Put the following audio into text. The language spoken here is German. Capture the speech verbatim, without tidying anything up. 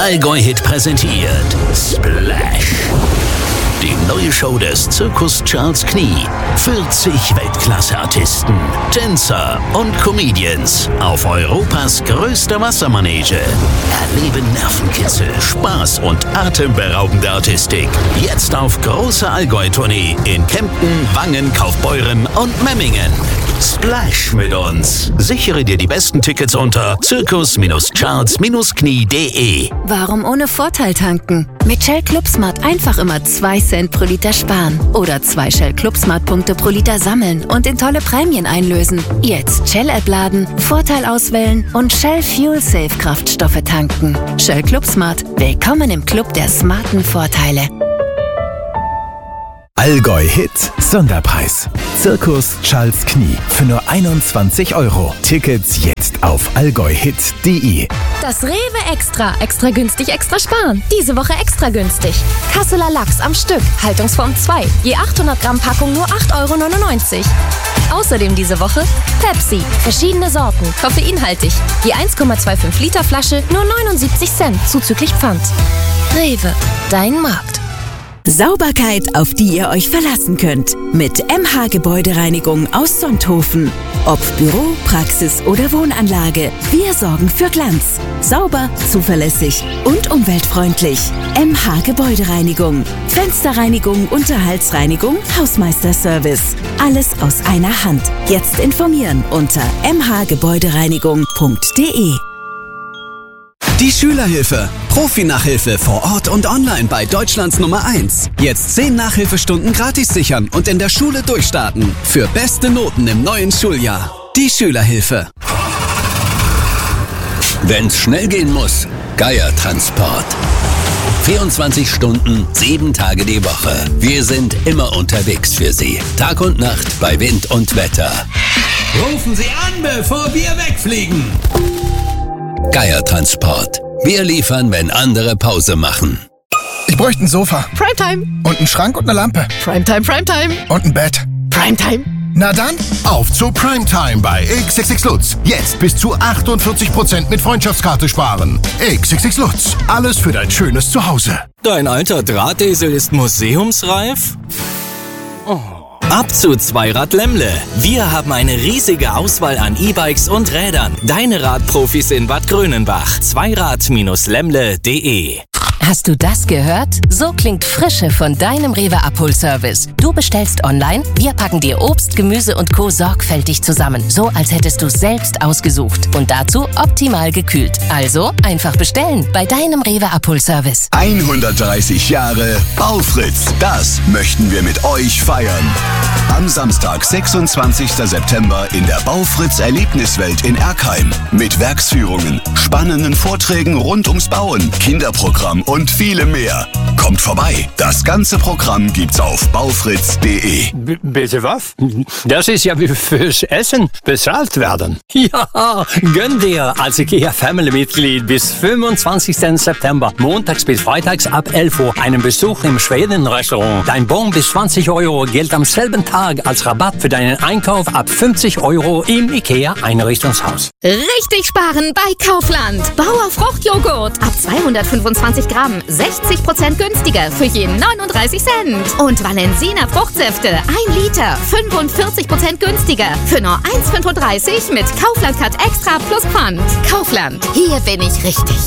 Allgäu Hit präsentiert Splash. Die neue Show des Zirkus Charles Knie. vierzig Weltklasse-Artisten, Tänzer und Comedians auf Europas größter Wassermanege. Erleben Nervenkitzel, Spaß und atemberaubende Artistik. Jetzt auf großer Allgäu-Tournee in Kempten, Wangen, Kaufbeuren und Memmingen. Splash mit uns. Sichere dir die besten Tickets unter zirkus Charles Knie punkt de. Warum ohne Vorteil tanken? Mit Shell ClubSmart einfach immer zwei Cent pro Liter sparen. Oder zwei Shell ClubSmart-Punkte pro Liter sammeln und in tolle Prämien einlösen. Jetzt Shell-App laden, Vorteil auswählen und Shell Fuel Safe Kraftstoffe tanken. Shell ClubSmart. Willkommen im Club der smarten Vorteile. Allgäu Hit Sonderpreis. Zirkus Charles Knie für nur einundzwanzig Euro. Tickets jetzt auf allgäu hit punkt de. Das Rewe Extra. Extra günstig, extra sparen. Diese Woche extra günstig. Kasseler Lachs am Stück. Haltungsform zwei. Je achthundert Gramm Packung nur acht Euro neunundneunzig. Außerdem diese Woche Pepsi. Verschiedene Sorten. Koffeinhaltig. Je eins Komma fünfundzwanzig Liter Flasche nur neunundsiebzig Cent. Zuzüglich Pfand. Rewe. Dein Markt. Sauberkeit, auf die ihr euch verlassen könnt. Mit M H Gebäudereinigung aus Sonthofen. Ob Büro, Praxis oder Wohnanlage. Wir sorgen für Glanz. Sauber, zuverlässig und umweltfreundlich. M H Gebäudereinigung. Fensterreinigung, Unterhaltsreinigung, Hausmeisterservice. Alles aus einer Hand. Jetzt informieren unter m h gebäudereinigung punkt de. Die Schülerhilfe. Profi-Nachhilfe vor Ort und online bei Deutschlands Nummer eins. Jetzt zehn Nachhilfestunden gratis sichern und in der Schule durchstarten. Für beste Noten im neuen Schuljahr. Die Schülerhilfe. Wenn's schnell gehen muss, Geier Transport. vierundzwanzig Stunden, sieben Tage die Woche. Wir sind immer unterwegs für Sie. Tag und Nacht bei Wind und Wetter. Rufen Sie an, bevor wir wegfliegen. Geier Transport. Wir liefern, wenn andere Pause machen. Ich bräuchte ein Sofa. Primetime. Und einen Schrank und eine Lampe. Primetime, Primetime. Und ein Bett. Primetime. Na dann, auf zu Primetime bei X X X Lutz. Jetzt bis zu achtundvierzig Prozent mit Freundschaftskarte sparen. X X X Lutz. Alles für dein schönes Zuhause. Dein alter Drahtesel ist museumsreif? Oh. Ab zu Zweirad Lemmle. Wir haben eine riesige Auswahl an E-Bikes und Rädern. Deine Radprofis in Bad Grönenbach. Zweirad Lemmle punkt de. Hast du das gehört? So klingt Frische von deinem Rewe Abholservice. Du bestellst online, wir packen dir Obst, Gemüse und Co. sorgfältig zusammen. So, als hättest du es selbst ausgesucht. Und dazu optimal gekühlt. Also einfach bestellen bei deinem Rewe Abholservice. hundertdreißig Jahre Baufritz. Das möchten wir mit euch feiern. Am Samstag, sechsundzwanzigsten September in der Baufritz Erlebniswelt in Erkheim. Mit Werksführungen, spannenden Vorträgen rund ums Bauen, Kinderprogramm und viele mehr. Kommt vorbei. Das ganze Programm gibt's auf baufritz punkt de. B- bitte was? Das ist ja wie fürs Essen bezahlt werden. Ja, gönn dir als IKEA-Family-Mitglied bis fünfundzwanzigsten September, montags bis freitags ab elf Uhr, einen Besuch im Schweden-Restaurant. Dein Bon bis zwanzig Euro gilt am selben Tag als Rabatt für deinen Einkauf ab fünfzig Euro im IKEA-Einrichtungshaus. Richtig sparen bei Kaufland. Bauer Fruchtjoghurt ab zweihundertfünfundzwanzig Gramm, sechzig Prozent günstiger für jeden neununddreißig Cent. Und Valensina Fruchtsäfte, ein Liter, fünfundvierzig Prozent günstiger für nur eins Komma fünfunddreißig mit Kaufland Cut Extra plus Pfand. Kaufland, hier bin ich richtig.